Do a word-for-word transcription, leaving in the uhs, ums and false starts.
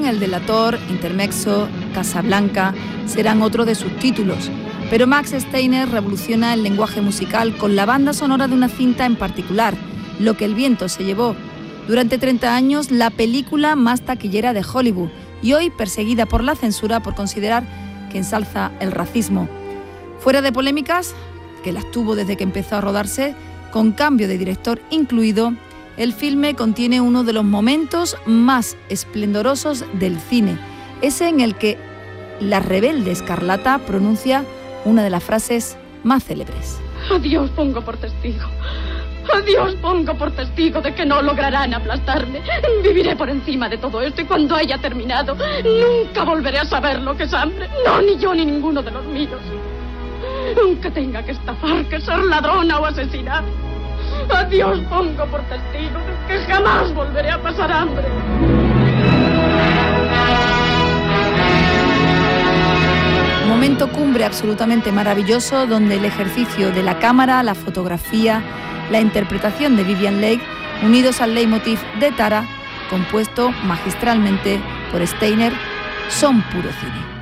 El delator, Intermezzo, Casablanca serán otro de sus títulos. Pero Max Steiner revoluciona el lenguaje musical con la banda sonora de una cinta en particular, Lo que el viento se llevó. Durante treinta años, la película más taquillera de Hollywood y hoy perseguida por la censura por considerar que ensalza el racismo. Fuera de polémicas, que las tuvo desde que empezó a rodarse, con cambio de director incluido, el filme contiene uno de los momentos más esplendorosos del cine, ese en el que la rebelde Escarlata pronuncia una de las frases más célebres. A Dios pongo por testigo, a Dios pongo por testigo de que no lograrán aplastarme. Viviré por encima de todo esto y cuando haya terminado, nunca volveré a saber lo que es hambre. No, ni yo ni ninguno de los míos. Aunque tenga que estafar, que ser ladrona o asesinar. A Dios pongo por testigo de que jamás volveré a pasar hambre. Momento cumbre absolutamente maravilloso donde el ejercicio de la cámara, la fotografía, la interpretación de Vivien Leigh, unidos al leitmotiv de Tara, compuesto magistralmente por Steiner, son puro cine.